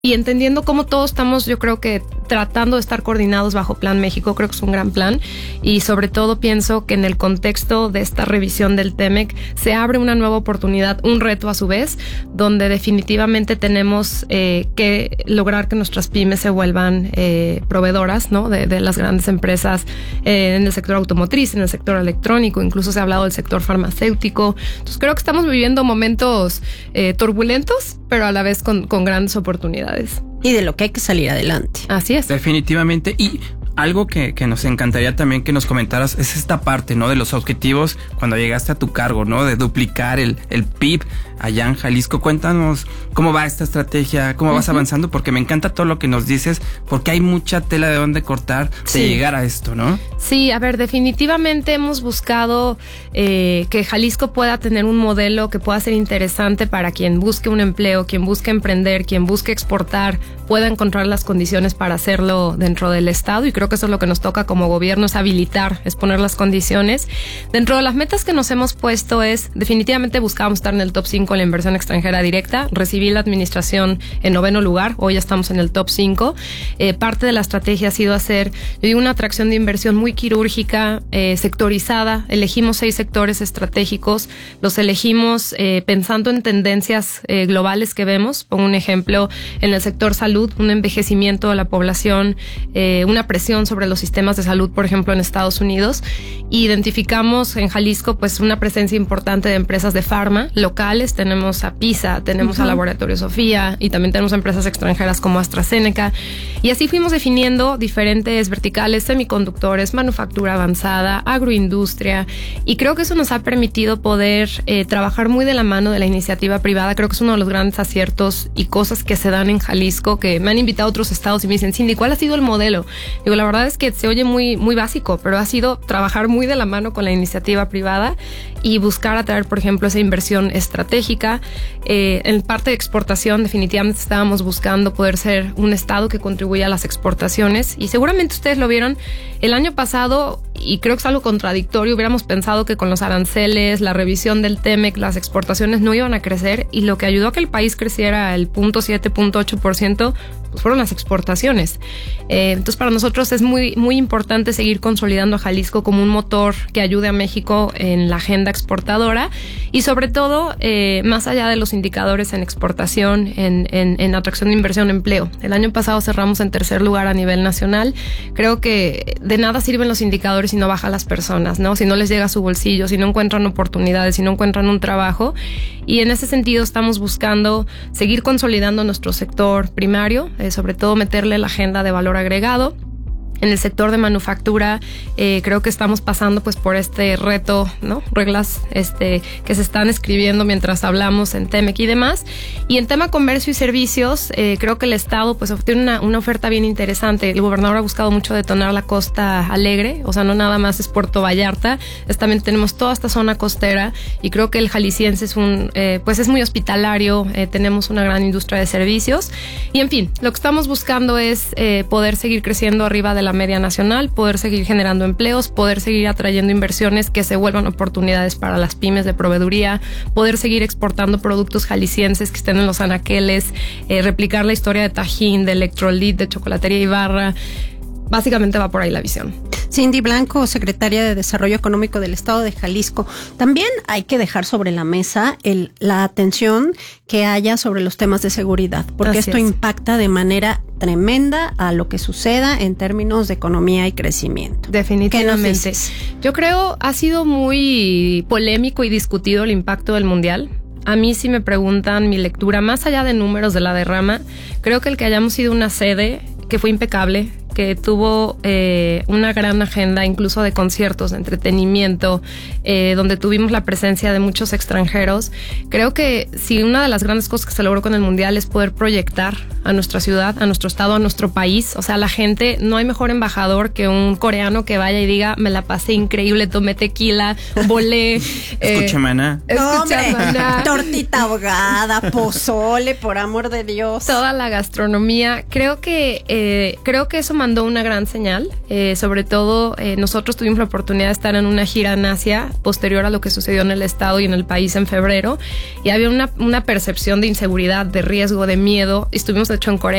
y entendiendo cómo todos estamos, yo creo que tratando de estar coordinados bajo Plan México. Creo que es un gran plan, y sobre todo pienso que en el contexto de esta revisión del TEMEC se abre una nueva oportunidad, un reto a su vez, donde definitivamente tenemos que lograr que nuestras pymes se vuelvan proveedoras, ¿no? de las grandes empresas en el sector automotriz, en el sector electrónico, incluso se ha hablado del sector farmacéutico. Entonces creo que estamos viviendo momentos turbulentos, pero a la vez con grandes oportunidades. Y de lo que hay que salir adelante. Así es. Definitivamente. Y algo que nos encantaría también que nos comentaras es esta parte, ¿no? De los objetivos cuando llegaste a tu cargo, ¿no? De duplicar el PIB allá en Jalisco. Cuéntanos cómo va esta estrategia, cómo vas avanzando, porque me encanta todo lo que nos dices, porque hay mucha tela de dónde cortar de llegar a esto, ¿no? Sí, a ver, definitivamente hemos buscado que Jalisco pueda tener un modelo que pueda ser interesante para quien busque un empleo, quien busque emprender, quien busque exportar, pueda encontrar las condiciones para hacerlo dentro del estado, y creo que eso es lo que nos toca como gobierno, es habilitar, es poner las condiciones. Dentro de las metas que nos hemos puesto es, definitivamente buscábamos estar en el top 5 en la inversión extranjera directa, recibí la administración en 9º lugar, hoy ya estamos en el top 5. Parte de la estrategia ha sido hacer, yo digo, una atracción de inversión muy quirúrgica, sectorizada. Elegimos 6 sectores estratégicos, los elegimos pensando en tendencias globales que vemos. Pongo un ejemplo, en el sector salud, un envejecimiento de la población, una presión sobre los sistemas de salud, por ejemplo, en Estados Unidos. Identificamos en Jalisco pues una presencia importante de empresas de farma locales. Tenemos a PISA, tenemos a Laboratorio Sofía, y también tenemos empresas extranjeras como AstraZeneca. Y así fuimos definiendo diferentes verticales: semiconductores, manufactura avanzada, agroindustria, y creo que eso nos ha permitido poder trabajar muy de la mano de la iniciativa privada. Creo que es uno de los grandes aciertos y cosas que se dan en Jalisco, que me han invitado a otros estados y me dicen: Cindy, ¿cuál ha sido el modelo? Digo, la verdad es que se oye muy, muy básico, pero ha sido trabajar muy de la mano con la iniciativa privada y buscar atraer, por ejemplo, esa inversión estratégica. En parte de exportación, definitivamente estábamos buscando poder ser un estado que contribuya a las exportaciones, y seguramente ustedes lo vieron el año pasado, y creo que es algo contradictorio. Hubiéramos pensado que con los aranceles, la revisión del TEMEC, las exportaciones no iban a crecer, y lo que ayudó a que el país creciera el 0.7, 0.8%, pues fueron las exportaciones. Entonces para nosotros es muy, muy importante seguir consolidando a Jalisco como un motor que ayude a México en la agenda exportadora, y sobre todo más allá de los indicadores en exportación, en atracción de inversión, empleo. El año pasado cerramos en 3er lugar a nivel nacional. Creo que de nada sirven los indicadores si no baja las personas, ¿no? Si no les llega a su bolsillo, si no encuentran oportunidades, si no encuentran un trabajo. Y en ese sentido estamos buscando seguir consolidando nuestro sector primario, sobre todo meterle la agenda de valor agregado. En el sector de manufactura, creo que estamos pasando pues por este reto, ¿no? Reglas que se están escribiendo mientras hablamos en TEMEC y demás. Y en tema comercio y servicios, creo que el Estado pues tiene una oferta bien interesante. El gobernador ha buscado mucho detonar la Costa Alegre, o sea, no nada más es Puerto Vallarta, también tenemos toda esta zona costera, y creo que el jalisciense es muy hospitalario, tenemos una gran industria de servicios, y en fin, lo que estamos buscando es poder seguir creciendo arriba de la media nacional, poder seguir generando empleos, poder seguir atrayendo inversiones que se vuelvan oportunidades para las pymes de proveeduría, poder seguir exportando productos jaliscienses que estén en los anaqueles, replicar la historia de Tajín, de Electrolit, de Chocolatería Ibarra. Básicamente va por ahí la visión. Cindy Blanco, secretaria de Desarrollo Económico del Estado de Jalisco. También hay que dejar sobre la mesa la atención que haya sobre los temas de seguridad, porque esto impacta de manera tremenda a lo que suceda en términos de economía y crecimiento. Definitivamente. Yo creo ha sido muy polémico y discutido el impacto del Mundial. A mí, si me preguntan mi lectura, más allá de números de la derrama, creo que el que hayamos sido una sede que fue impecable, que tuvo una gran agenda incluso de conciertos, de entretenimiento, donde tuvimos la presencia de muchos extranjeros. Creo que si una de las grandes cosas que se logró con el Mundial es poder proyectar a nuestra ciudad, a nuestro estado, a nuestro país. O sea, la gente, no hay mejor embajador que un coreano que vaya y diga: me la pasé increíble, tomé tequila, volé. Escuché Maná. Maná. Tortita ahogada, pozole, por amor de Dios. Toda la gastronomía. Creo que eso mandó una gran señal, sobre todo nosotros tuvimos la oportunidad de estar en una gira en Asia posterior a lo que sucedió en el estado y en el país en febrero, y había una percepción de inseguridad, de riesgo, de miedo. Estuvimos de hecho en Corea